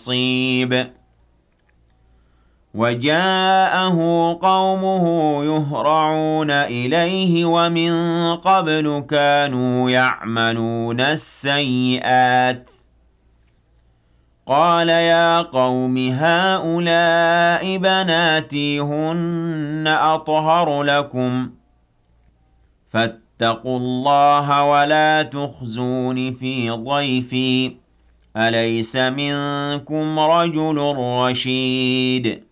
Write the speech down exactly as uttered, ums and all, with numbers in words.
نَصِيبٌ وَجَاءَهُ قَوْمُهُ يُهْرَعُونَ إِلَيْهِ وَمِن قَبْلُ كَانُوا يَعْمَلُونَ السَّيِّئَاتِ قَالَ يَا قَوْمِ هَٰؤُلَاءِ بَنَاتِي هُنَّ أَطْهَرُ لَكُمْ فَاتَّقُوا اللَّهَ وَلَا تُخْزُونِ فِي ضَيْفِي أَلَيْسَ مِنكُمْ رَجُلٌ رَّشِيدٌ